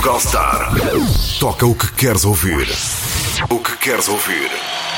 Portugal Star. Toca o que queres ouvir. O que queres ouvir.